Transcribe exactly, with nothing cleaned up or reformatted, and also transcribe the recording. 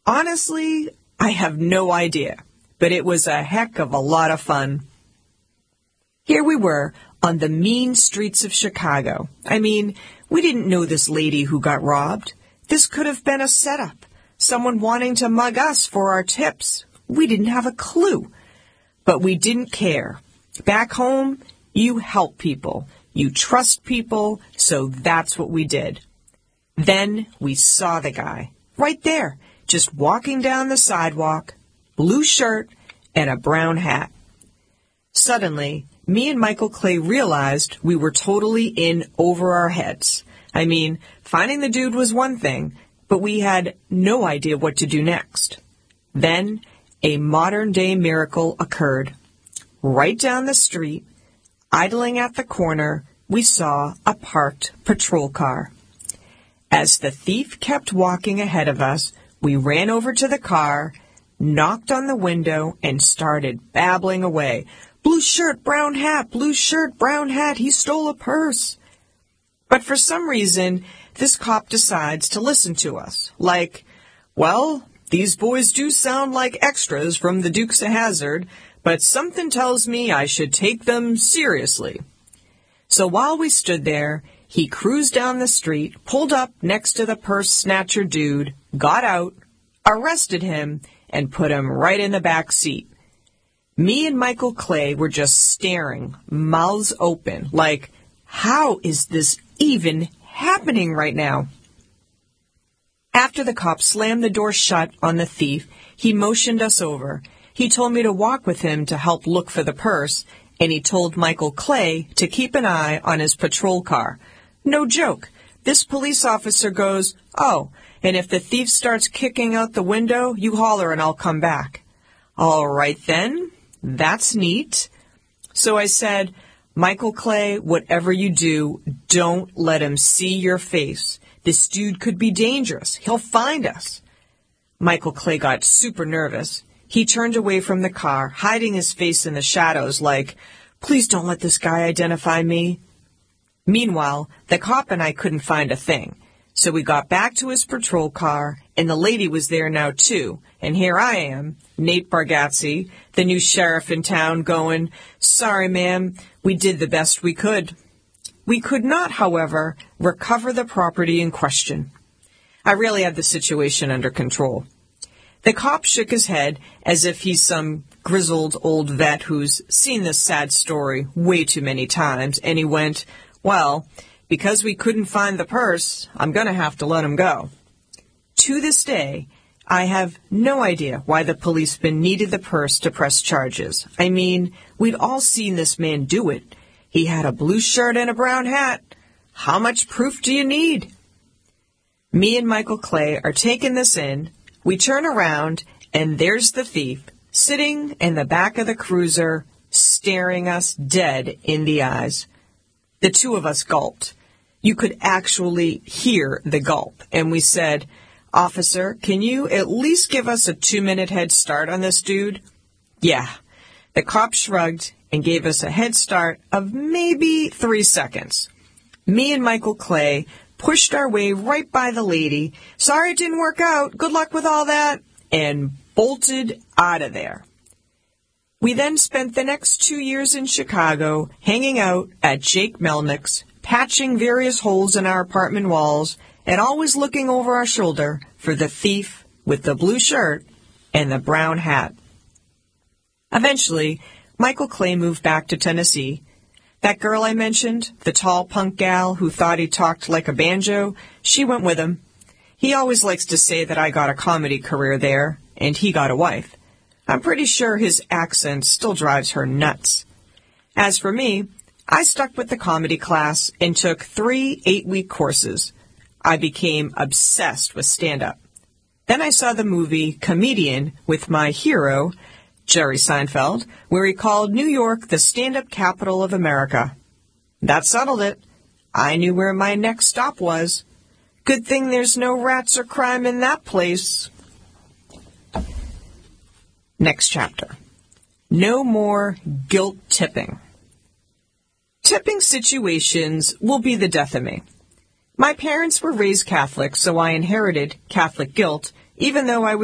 Honestly, I have no idea, but it was a heck of a lot of fun. Here we were on the mean streets of Chicago. I mean, we didn't know this lady who got robbed. This could have been a setup, someone wanting to mug us for our tips. We didn't have a clue, but we didn't care. Back home, you help people, you trust people, so that's what we did. Then we saw the guy, right there, just walking down the sidewalk, blue shirt and a brown hat. Suddenly, me and Michael Clay realized we were totally in over our heads. I mean, finding the dude was one thing, but we had no idea what to do next. Then, a modern-day miracle occurred. Right down the street, idling at the corner, we saw a parked patrol car. As the thief kept walking ahead of us, we ran over to the car, knocked on the window, and started babbling away. Blue shirt, brown hat, blue shirt, brown hat, he stole a purse. But for some reason, this cop decides to listen to us. Like, well, these boys do sound like extras from the Dukes of Hazzard, but something tells me I should take them seriously. So while we stood there, he cruised down the street, pulled up next to the purse snatcher dude, got out, arrested him, and put him right in the back seat. Me and Michael Clay were just staring, mouths open, like, how is this even happening right now? After the cop slammed the door shut on the thief, he motioned us over. He told me to walk with him to help look for the purse, and he told Michael Clay to keep an eye on his patrol car. No joke. This police officer goes, oh, and if the thief starts kicking out the window, you holler and I'll come back. All right then. That's neat. So I said, Michael Clay, whatever you do, don't let him see your face. This dude could be dangerous. He'll find us. Michael Clay got super nervous. He turned away from the car, hiding his face in the shadows like, please don't let this guy identify me. Meanwhile, the cop and I couldn't find a thing. So we got back to his patrol car, and the lady was there now too. And here I am, Nate Bargatze, the new sheriff in town, going, sorry, ma'am, we did the best we could. We could not, however, recover the property in question. I really had the situation under control. The cop shook his head as if he's some grizzled old vet who's seen this sad story way too many times, and he went, well, because we couldn't find the purse, I'm going to have to let him go. To this day, I have no idea why the policeman needed the purse to press charges. I mean, we'd all seen this man do it. He had a blue shirt and a brown hat. How much proof do you need? Me and Michael Clay are taking this in. We turn around, and there's the thief, sitting in the back of the cruiser, staring us dead in the eyes. The two of us gulped. You could actually hear the gulp, and we said, Officer, can you at least give us a two-minute head start on this dude? Yeah. The cop shrugged and gave us a head start of maybe three seconds. Me and Michael Clay pushed our way right by the lady, sorry it didn't work out, good luck with all that, and bolted out of there. We then spent the next two years in Chicago hanging out at Jake Melnick's, patching various holes in our apartment walls, and always looking over our shoulder for the thief with the blue shirt and the brown hat. Eventually, Michael Clay moved back to Tennessee. That girl I mentioned, the tall punk gal who thought he talked like a banjo, she went with him. He always likes to say that I got a comedy career there, and he got a wife. I'm pretty sure his accent still drives her nuts. As for me, I stuck with the comedy class and took three eight-week courses. I became obsessed with stand-up. Then I saw the movie Comedian with my hero, Jerry Seinfeld, where he called New York the stand-up capital of America. That settled it. I knew where my next stop was. Good thing there's no rats or crime in that place. Next chapter. No more guilt tipping. Tipping situations will be the death of me. My parents were raised Catholic, so I inherited Catholic guilt, even though I was